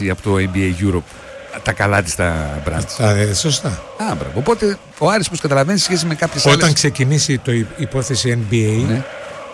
από το NBA Europe τα καλά της τα brands. Σωστά. Μπράβο. Οπότε ο Άρης, όπως καταλαβαίνεις, σχέση με κάποιες άλλες. Όταν ξεκινήσει το υπόθεση NBA, ναι.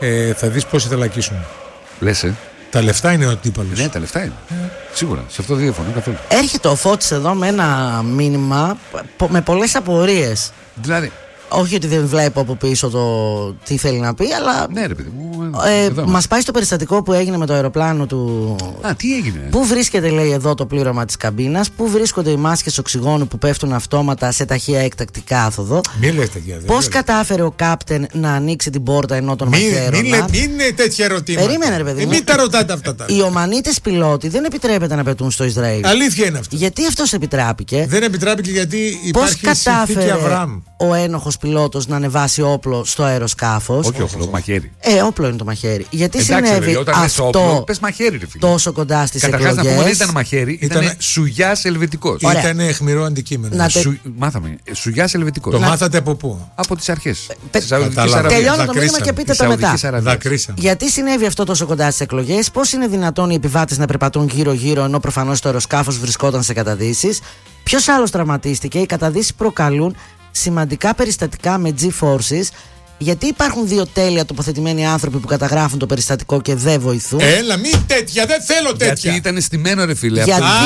Θα δεις πόσοι θα λακίσουν. Λες, Τα λεφτά είναι ο αντίπαλος. Ναι, τα λεφτά είναι. Σίγουρα. Σε αυτό δεν διαφωνώ καθόλου. Έρχεται ο Φώτης εδώ με ένα μήνυμα με πολλές απορίες. Δηλαδή. Όχι ότι δεν βλέπω από πίσω το τι θέλει να πει, αλλά. Ναι, ρε παιδί μου. Μας πάει στο περιστατικό που έγινε με το αεροπλάνο του. Τι έγινε. Πού βρίσκεται, λέει, εδώ το πλήρωμα της καμπίνας, πού βρίσκονται οι μάσκες οξυγόνου που πέφτουν αυτόματα σε ταχεία έκτακτη κάθοδο. Μην λες τέτοια. Πώς κατάφερε ο κάπτεν να ανοίξει την πόρτα ενώ τον μαχαίρωνα. Μην είναι τέτοια ερωτήματα. Περίμενε, ρε παιδί μου. Μην τα ρωτάτε αυτά τα. Οι Ομανίτες πιλότοι δεν επιτρέπεται να πετούν στο Ισραήλ. Αλήθεια είναι αυτό. Γιατί αυτός επιτράπηκε. Δεν επιτράπηκε γιατί υπάρχει Πώς συνθήκη Αβραάμ. Ο ένοχος πιλότος να ανεβάσει όπλο στο αεροσκάφος. Όχι όπλο, μαχαίρι. Όπλο είναι το μαχαίρι. Γιατί εντάξει, συνέβη όταν αυτό όπλο, πες μαχαίρι, ρε φίλε. τόσο κοντά στις εκλογές. Καταρχάς να πούμε δεν ήταν μαχαίρι, ήταν σουγιάς ελβετικός. Ήταν αιχμηρό αντικείμενο. Μάθαμε. Σουγιάς ελβετικός. Το μάθατε από πού? Από τις αρχές. Τελειώνω το μήνυμα και πείτε το μετά. Δακρύσαμε. Γιατί συνέβη αυτό τόσο κοντά στις εκλογές, πώς είναι δυνατόν οι επιβάτες να περπατούν γύρω-γύρω ενώ προφανώς το αεροσκάφος βρισκόταν σε καταδύσεις, ποιος άλλος τραυματίστηκε, οι καταδύσεις προκαλούν σημαντικά περιστατικά με G-forces. Γιατί υπάρχουν δύο τέλεια τοποθετημένοι άνθρωποι που καταγράφουν το περιστατικό και δεν βοηθούν. Έλα, μην τέτοια, δεν θέλω τέτοια. Γιατί ήταν στημένο, ρε φίλε.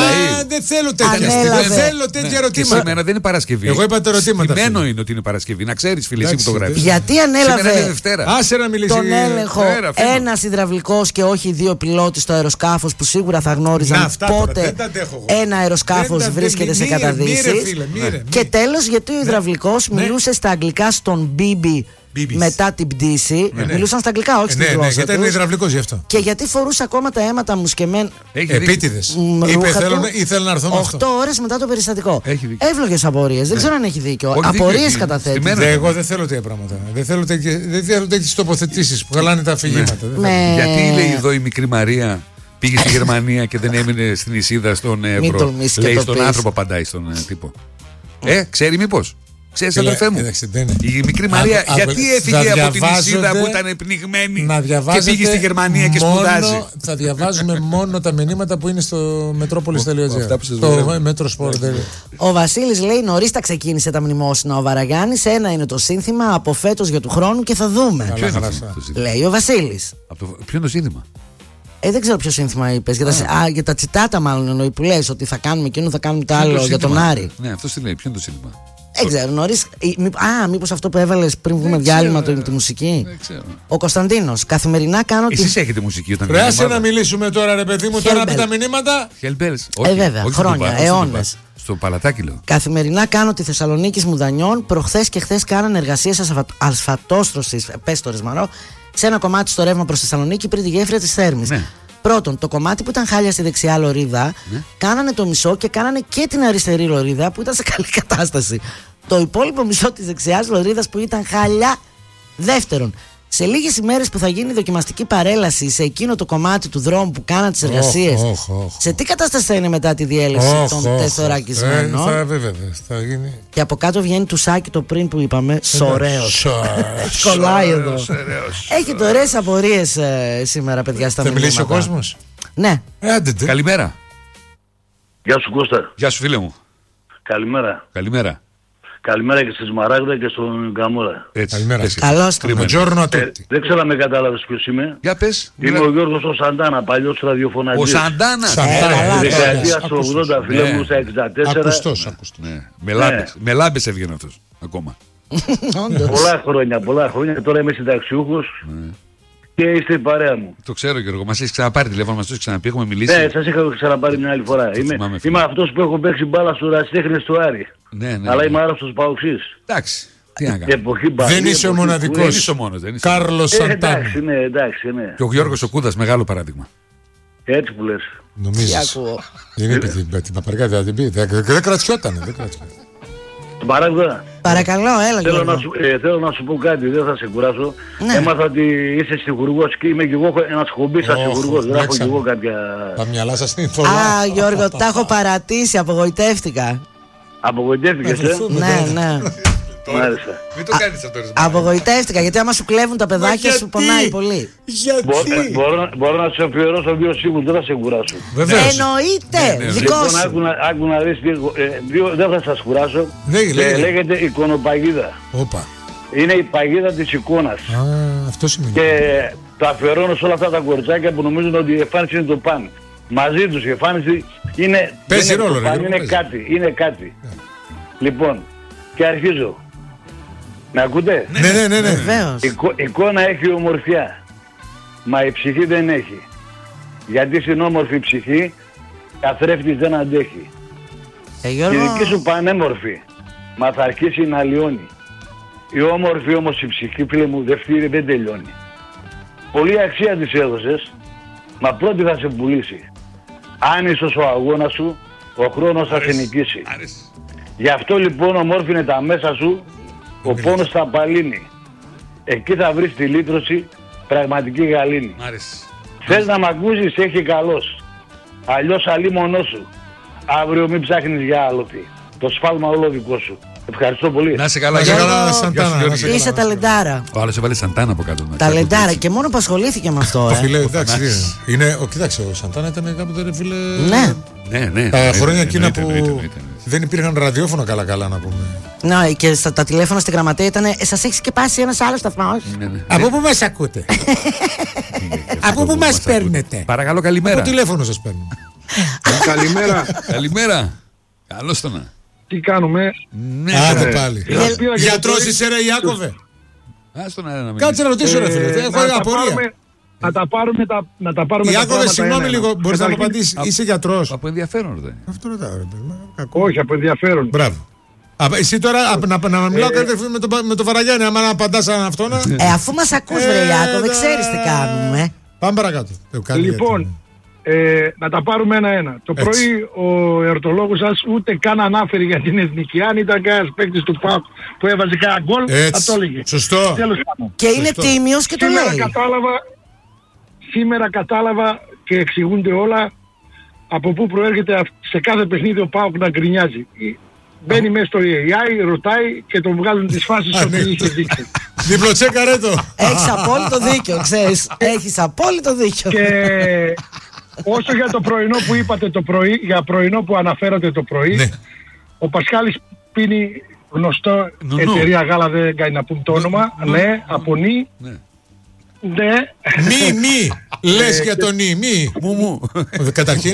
Δεν θέλω τέτοια. Δεν θέλω τέτοια ερωτήματα. Σήμερα δεν είναι Παρασκευή. Εγώ είπα τα ερωτήματα. Στημένο είναι ότι είναι Παρασκευή. Να ξέρεις, φίλε, εσύ που το γράφεις. Γιατί ανέλαβε τον έλεγχο ένας υδραυλικός και όχι δύο πιλότοι στο αεροσκάφος που σίγουρα θα γνώριζαν πότε ένα αεροσκάφος βρίσκεται σε καταδύσεις. Και τέλος, γιατί ο υδραυλικός μιλούσε στα αγγλικά στον Μπίμπι. Μετά την πτήση, μιλούσαν στα αγγλικά, όχι στη γλώσσα. Γιατί ήταν υδραυλικός γι' αυτό. Και γιατί φορούσε ακόμα τα αίματα μουσκεμένα. Επίτηδες. Είπε ήθελα να έρθω με αυτό. 8 ώρες μετά το περιστατικό. Εύλογες απορίες. Δεν ξέρω αν έχει δίκιο. Απορίες καταθέτει. Εγώ δεν θέλω τέτοια πράγματα. Δεν θέλω τέτοιες τοποθετήσεις που χαλάνε τα αφηγήματα. Γιατί λέει εδώ η μικρή Μαρία πήγε στη Γερμανία και δεν έμεινε στην Ισίδα στον Εύρο. Λέει στον άνθρωπο απαντάει στον τύπο. Ξέρει μήπως? Ξέρεις, αδερφέ μου, η μικρή Μαρία γιατί έφυγε από την Ισίδα που ήταν πνιγμένη και πήγε στη Γερμανία και σπουδάζει? Θα διαβάζουμε μόνο τα μηνύματα που είναι στο metrosport.gr. Ο Βασίλης λέει νωρίς τα ξεκίνησε τα μνημόσυνα ο Βαραγιάννης. Ένα είναι το σύνθημα από φέτος για του χρόνου και θα δούμε. Λέει ο Βασίλης. Ποιο είναι το σύνθημα? Δεν ξέρω ποιο σύνθημα είπες. Για τα τσιτάτα, μάλλον εννοεί που λες ότι θα κάνουμε εκείνο, θα κάνουμε το άλλο για τον Άρη. Ναι, αυτό τι λέει, ποιο είναι το σύνθημα? Δεν ξέρω, νωρίς. Μήπως αυτό που έβαλες πριν βγούμε διάλειμμα τη μουσική. Δεν ξέρω. Ο Κωνσταντίνος, καθημερινά κάνω. Εσείς έχετε μουσική όταν Πράσινα να μιλήσουμε τώρα, ρε παιδί μου, τώρα από τα μηνύματα. Hellbells. Βέβαια, χρόνια, αιώνες. Στο Παλατάκι λέω. Καθημερινά κάνω τη Θεσσαλονίκη Μουδανιών. Προχθές και χθες κάνανε εργασίες ασφαλτόστρωσης, πες το ρεσμαρό, σε ένα κομμάτι στο ρεύμα προς Θεσσαλονίκη πριν τη γέφυρα της Θέρμης. Ναι. Πρώτον, το κομμάτι που ήταν χάλια στη δεξιά λωρίδα, κάνανε το μισό και κάνανε και την αριστερή λωρίδα που ήταν σε καλή κατάσταση. Το υπόλοιπο μισό της δεξιάς λωρίδας που ήταν χάλια. Δεύτερον, σε λίγες ημέρες που θα γίνει δοκιμαστική παρέλαση σε εκείνο το κομμάτι του δρόμου που κάναν τις εργασίες, σε τι κατάσταση θα είναι μετά τη διέλευση των τεθωρακισμένων? Βέβαια, θα γίνει. Και από κάτω βγαίνει του Σάκη το πριν που είπαμε. Σωρέος. Κολλάει εδώ. Έχετε ωραίες απορίες σήμερα, παιδιά, στα μηνύματα. Θα μιλήσει ο κόσμος? Ναι. Καλημέρα. Γεια σου, Κώστα. Γεια σου, φίλε μου. Καλημέρα. Καλημέρα. Καλημέρα και στη Σμαράγδα και στον Καμόρα. Καλημέρα. Καλώς. Δεν ξέρω αν με κατάλαβες ποιος είμαι. Για πες. Είμαι ο Γιώργος ο Σαντάνα, παλιός ραδιοφωνατής. Ο Σαντάνα. Στη δεκαετία του 80, φίλε μου, στα 64. Ακουστός. Με λάμπες έβγαινε αυτός ακόμα. Πολλά χρόνια. Τώρα είμαι συνταξιούχος. Και είστε η παρέα μου. Το ξέρω, Γιώργο, μας έχεις ξαναπάρει τηλέφωνο, μας το έχεις ξαναπεί, έχουμε μιλήσει. Ναι, σας είχα ξαναπάρει μια άλλη φορά. Είμαι αυτός που έχω παίξει μπάλα στο Ρασιτέχνες του Άρη. Ναι. Αλλά είμαι άρρωστος παοξής. Εντάξει. Τι να κάνω. Δεν είσαι ο μοναδικός. Δεν είσαι ο μόνος. Κάρλος Σαντάνα. Εντάξει, ναι. Και ο Γιώργος ο Κούδας, μεγάλο παράδειγμα. Έτσι που λες. Νομίζεις. Δεν είπε την παπαρικά, δεν την πει. Δεν κρατσιότανε. Παράγοντα. Παρακαλώ, έλα. Θέλω να σου πω κάτι, δεν θα σε κουράσω. Έμαθα ότι είσαι στιχουργός και είμαι και εγώ ένας χομπής στιχουργός. Γράφω και εγώ κάποια. Τα μυαλά σας είναι θολά. Α, Γιώργο, τα έχω παρατήσει, απογοητεύτηκα. Απογοητεύτηκες, Ναι. Μην το κάνεις αυτό. Απογοητεύτηκα, γιατί άμα σου κλέβουν τα παιδάκια σου πονάει πολύ. Γιατί? Μπορώ να σε αφιερώσω 2 σύμβουλους, δεν θα σε κουράσω. Εννοείται, δικό σου. Λοιπόν, άκου να δεις, δεν θα σας κουράσω. Λέγεται εικονοπαγίδα. Είναι η παγίδα της εικόνας. Αυτό σημαίνει. Και το αφιερώνω σε όλα αυτά τα κοριτσάκια που νομίζουν ότι η εμφάνιση είναι το παν. Μαζί τους η εμφάνιση είναι, παίζει ρόλο, είναι κάτι. Λοιπόν, και αρχίζω. Με ακούτε? Ναι. Βεβαίως. Εικόνα έχει ομορφιά, μα η ψυχή δεν έχει. Γιατί στην όμορφη ψυχή καθρέφτης δεν αντέχει. Η δική σου πανέμορφη, μα θα αρχίσει να λιώνει. Η όμορφη όμως η ψυχή, φίλε μου, δεν τελειώνει. Πολύ αξία της έδωσες, μα πρώτη θα σε πουλήσει. Άνισος ο αγώνας σου, ο χρόνος θα σε νικήσει. Γι' αυτό λοιπόν ομόρφη είναι τα μέσα σου, ο πόνος θα απαλύνει. Εκεί θα βρεις τη λύτρωση, πραγματική γαλήνη. Θες να μ' ακούσεις, έχει καλός. Αλλιώς αλίμονό σου. Αύριο μην ψάχνεις για άλοθη. Το σφάλμα όλο δικό σου. Ευχαριστώ πολύ. Να σε καλά, είσαι ταλεντάρα. Ο άλλος έβαλε Σαντάνα από κάτω. Ταλεντάρα και μόνο που ασχολήθηκε με αυτό. Φίλε, εντάξει. Κοίταξε, ο Σαντάνα ήταν κάποτε ρε φίλε. Ναι. Τα χρόνια εκείνα που δεν υπήρχαν ραδιόφωνο καλά να πούμε. Ναι, και τα τηλέφωνα στη γραμματεία ήταν. Σας έχει σκεπάσει ένας άλλος σταθμός. Από πού μας ακούτε? Από πού μας παίρνετε? Παρακαλώ, καλημέρα. Από τηλέφωνο σας παίρνουμε. Καλημέρα. Καλώς το να. Τι κάνουμε? Άντε πάλι. Γιατρός είσαι ρε Ιάκωβε? Κάτσε να ρωτήσω ρε φίλε. Έχω απορία. Να τα πάρουμε. Ιάκωβε, συγγνώμη λίγο, μπορείς να μου απαντήσεις? Είσαι γιατρός? Από ενδιαφέρον ρε. Αυτό ρωτάω ρε. Όχι, από ενδιαφέρον. Μπράβο. Εσύ τώρα να μιλάω με το Βαραγιάννη, άμα να απαντάς σαν αυτόν. Αφού μας ακούς βρε Ιάκωβε, ξέρεις τι κάνουμε. Πάμε παρακάτω. Λοιπόν, να τα πάρουμε ένα-ένα. Το πρωί ο εορτολόγος σας ούτε καν ανάφερε για την εθνική. Αν ήταν κανένας παίκτης του ΠΑΟΚ που έβαζε κανένα γκολ, θα το έλεγε. Σωστό. Και είναι τίμιος και το λέει. Σήμερα κατάλαβα και εξηγούνται όλα από πού προέρχεται σε κάθε παιχνίδι ο ΠΑΟΚ να γκρινιάζει. Μπαίνει μέσα στο AI, ρωτάει και τον βγάζουν τις φάσεις ότι είχε δείξει. Διπλοτσέκαρε το. Έχεις απόλυτο δίκιο, ξέρεις. Έχεις απόλυτο δίκιο. Και όσο για το πρωινό που είπατε το πρωί, για πρωινό που αναφέρατε το πρωί, ο Πασχάλης πίνει γνωστό εταιρεία γάλα, δεν κάνει να πούμε το όνομα, ναι, από νη. Ναι. Μη, λες για το νη, μη. Μου. Καταρχήν.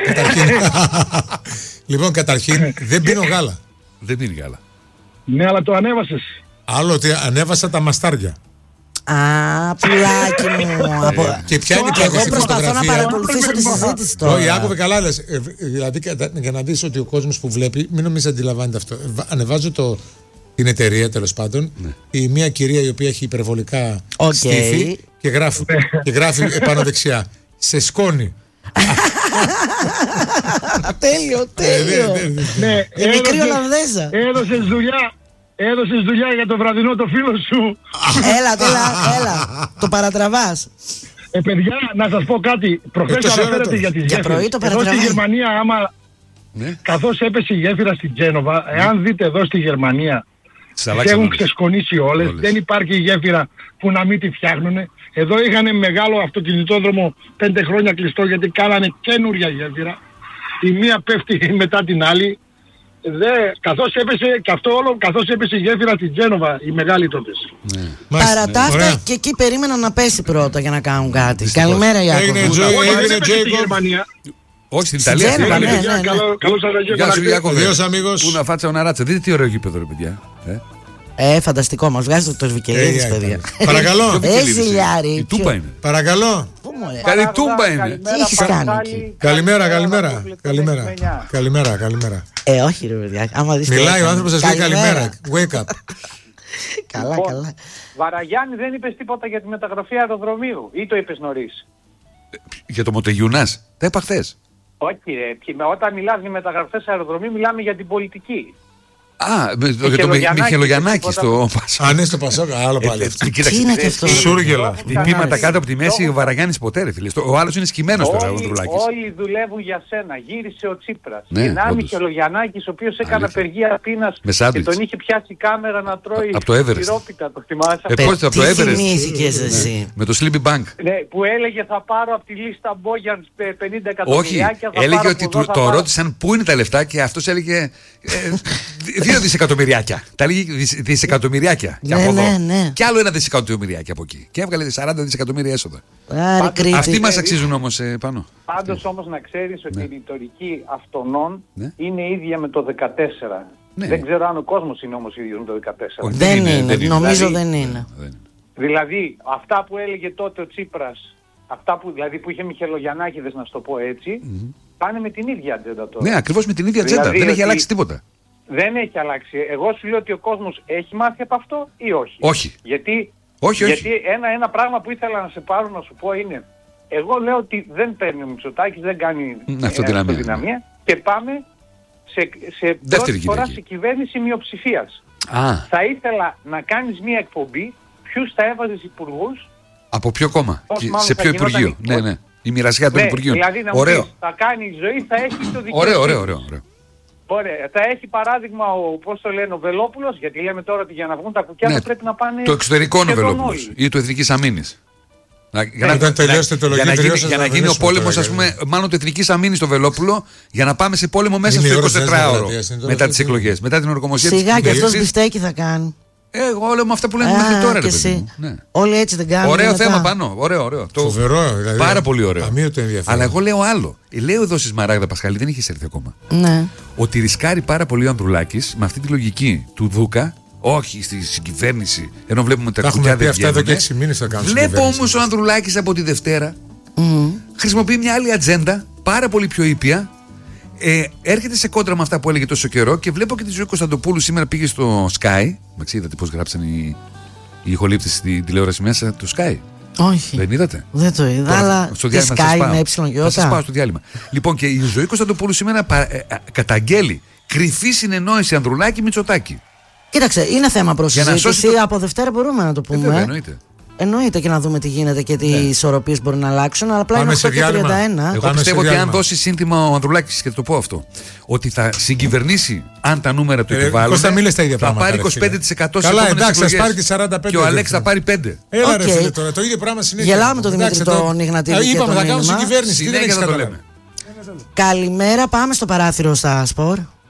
Λοιπόν, καταρχήν δεν πίνω γάλα. Δεν πίνει γάλα. Ναι, αλλά το ανέβασες. Άλλο ότι ανέβασα τα μαστάρια. Πουλάκι μου. Και ποια είναι η πραγματική φωτογραφία? Εγώ προσπαθώ να παρακολουθήσω τη συζήτηση τώρα. Όχι, άκουβε καλά λες. Δηλαδή για να δεις ότι ο κόσμος που βλέπει, μην νομίζεις αντιλαμβάνεται αυτό. Ανεβάζω την εταιρεία τέλος πάντων, η μία κυρία η οποία έχει υπερβολικά στήθη και γράφει επάνω δεξιά σε σκόνη. Τέλειο. Η μικρή Ολλανδέζα. Έδωσες δουλειά για το βραδινό το φίλο σου. Έλα. Το παρατραβάς. Παιδιά, να σας πω κάτι. Προχθές αναφέρατε για τις γέφυρες. Εδώ στη Γερμανία, άμα καθώς έπεσε η γέφυρα στην Τζένοβα, εάν δείτε εδώ στη Γερμανία, έχουν ξεσκονίσει όλες. Δεν υπάρχει γέφυρα που να μην τη φτιάχνουνε. Εδώ είχαν μεγάλο αυτοκινητόδρομο 5 χρόνια κλειστό γιατί κάνανε καινούρια γέφυρα. Η μία πέφτει μετά την άλλη. Καθώς έπεσε η γέφυρα στην Τζένοβα, η μεγάλη τότε. Παρά τα αυτά και εκεί περίμεναν να πέσει πρώτα για να κάνουν κάτι. Καλημέρα Ιάκωβο. Όχι, στην Ιταλία. Καλώς σας. Γεια σου Ιάκωβε. Πού να φάτσα ο Ναράτσα. Δείτε τι ωραίο γήπεδο ρε παιδιά. Φανταστικό, μας βγάζει το Βικελίδης παιδιά. Παρακαλώ. Ζηλιάρη. Τούμπα είναι. Παρακαλώ. Καλή τούμπα είναι. Τι έχεις κάνει εκεί? Καλημέρα. Όχι ρε παιδιά. Μιλάει ο άνθρωπος, σας λέει καλημέρα. Wake up. Καλά. Βαραγιάννη, δεν είπες τίποτα για τη μεταγραφή αεροδρομίου ή το είπες νωρίς? Για το Μοτεγιουνάς. Τα είπα χθες. Όχι ρε. Όταν μιλάς για μεταγραφές αεροδρομίου μιλάμε για την πολιτική. Μιχελογιαννάκη στο Πασόκ. Α, ναι, στο Πασόκ, άλλο πάλι. Τι είναι και αυτό. Σούργελα. Χτυπήματα κάτω από τη μέση, ο Βαραγιάννης ποτέ, ρε φίλε. Ο άλλος είναι σκυμμένος τώρα, ο Ανδρουλάκης. Όλοι δουλεύουν για σένα. Γύρισε ο Τσίπρας. Ένα Μιχελογιαννάκης, ο οποίος έκανε απεργία πείνας και τον είχε πιάσει η κάμερα να τρώει τυρόπιτα. Το θυμάσαι? Τι θυμήθηκες εσύ? Με το Sleepy Bank. Που έλεγε θα πάρω από τη λίστα Μπόγιαν 50 εκατομμυριάκια. Όχι, έλεγε ότι το ρώτησαν πού είναι τα λεφτά και αυτός έλεγε 2 δισεκατομμυριάκια. Τα λέγει δισεκατομμυριάκια. Ναι. Και άλλο 1 δισεκατομμυριάκια από εκεί. Και έβγαλε 40 δισεκατομμύρια έσοδα. Αυτοί μας αξίζουν όμως πάνω. Πάντως όμως να ξέρεις ότι η ρητορική αυτονών είναι ίδια με το 14. Δεν ξέρω αν ο κόσμος είναι όμως ίδιος με το 14. Δεν είναι, νομίζω δεν είναι. Δηλαδή αυτά που έλεγε τότε ο Τσίπρας, αυτά που, δηλαδή που είχε Μιχελογιαννάκηδες, να σου το πω έτσι, πάνε με την ίδια ατζέντα τώρα. Ναι, ακριβώς με την ίδια ατζέντα. Δεν έχει αλλάξει τίποτα. Δεν έχει αλλάξει. Εγώ σου λέω ότι ο κόσμος έχει μάθει από αυτό ή όχι? Όχι. Γιατί ένα πράγμα που ήθελα να σε πάρω να σου πω είναι, εγώ λέω ότι δεν παίρνει ο Μητσοτάκης, δεν κάνει αυτοδυναμία και πάμε σε πρώτη φορά σε κυβέρνηση μειοψηφίας. Θα ήθελα να κάνεις μια εκπομπή, ποιους θα έβαζες υπουργούς. Από ποιο κόμμα, σε ποιο υπουργείο? Ναι. Η μοιρασιά των υπουργείων. Δηλαδή να μου πεις, θα κάνει η ζωή, θα έχει το δικαίωμα. Ωραίο. Ωραία. Θα έχει παράδειγμα ο Βελόπουλος, γιατί λέμε τώρα ότι για να βγουν τα κουκιά θα πρέπει να πάνε. Το εξωτερικό ο Βελόπουλος ή του Εθνικής Αμήνης. Για να γίνει ο πόλεμος, ας πούμε, μάλλον του Εθνικής Αμήνης στο Βελόπουλο, για να πάμε σε πόλεμο μέσα στο 24ωρο μετά τις εκλογές, μετά την ορκομοσία της. Σιγά και αυτός μπιφτέκι θα κάνει. Εγώ λέω με αυτά που λένε μέχρι τώρα. Και εσύ. Όλοι έτσι δεν κάνουν. Ωραίο θέμα πάνω. Ωραίο. Φοβερό, δηλαδή. Πάρα πολύ ωραίο. Αλλά εγώ λέω άλλο. Λέω εδώ στη Σμαράγδα Πασχαλή, δεν είχε έρθει ακόμα. Ναι. Ότι ρισκάρει πάρα πολύ ο Ανδρουλάκης με αυτή τη λογική του Δούκα. Όχι στη συγκυβέρνηση, ενώ βλέπουμε τα κουκιά δεν βγαίνουν. Βλέπω όμως ο Ανδρουλάκης από τη Δευτέρα χρησιμοποιεί μια άλλη ατζέντα, πάρα πολύ πιο ήπια. Έρχεται σε κόντρα με αυτά που έλεγε τόσο καιρό και βλέπω και τη Ζωή Κωνσταντοπούλου σήμερα πήγε στο Sky. Είδατε πώς γράψαν οι ηχολήπτες στην τηλεόραση μέσα το Sky? Όχι. Δεν είδατε? Δεν το είδα, αλλά στο διάλειμμα θα σας πάω στο διάλειμμα. Λοιπόν, και η Ζωή Κωνσταντοπούλου σήμερα καταγγέλει κρυφή συνεννόηση Ανδρουλάκη Μητσοτάκη. Κοίταξε, είναι θέμα προσυζήτηση. Από Δευτέρα μπορούμε να το πούμε. Βέβαια, εννοείται και να δούμε τι γίνεται και τι ισορροπίες μπορεί να αλλάξουν. Αλλά απλά είναι 8:31. Εγώ πιστεύω ότι αν δώσει σύνθημα ο Ανδρουλάκης, και θα το πω αυτό, ότι θα συγκυβερνήσει, αν τα νούμερα του επιβάλλουν, θα πάρει 25%. Καλά, εντάξει, θα πάρει και 45%. Και ο Αλέξ θα πάρει 5%. Έλα, ρε φίλε, τώρα το ίδιο πράγμα συνέχεια. Γελάω με τον Δημήτρη τον Ιγνατίδη. Είπαμε, θα κάνουν συγκυβέρνηση. Συνέχεια θα το λέμε. Καλημέρα, πάμε στο παράθυρο στα Σπορ.